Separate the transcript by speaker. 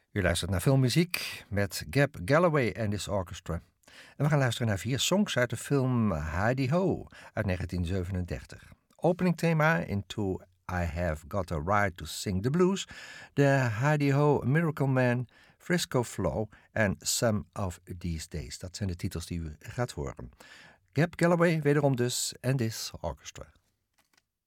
Speaker 1: U luistert naar filmmuziek met Gab Galloway en His Orchestra. En we gaan luisteren naar 4 songs uit de film Heidi Ho uit 1937. Openingthema Into I Have Got a Right to Sing the Blues, de Heidi Ho, Miracle Man, Frisco Flow en Some of These Days. Dat zijn de titels die u gaat horen. Gab Galloway wederom dus en His Orchestra.